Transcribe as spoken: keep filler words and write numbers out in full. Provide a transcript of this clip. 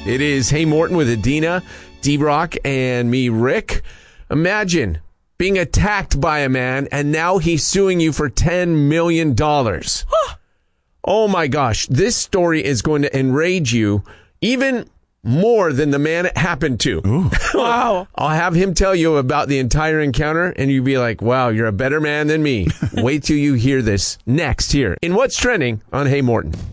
It is Hey Morton with Adina, D-Rock, and me, Rick. Imagine being attacked by a man, and now he's suing you for ten million dollars. Oh my gosh, this story is going to enrage you even more than the man it happened to. Wow. I'll have him tell you about the entire encounter, and you'll be like, wow, you're a better man than me. Wait till you hear this next here in What's Trending on Hey Morton.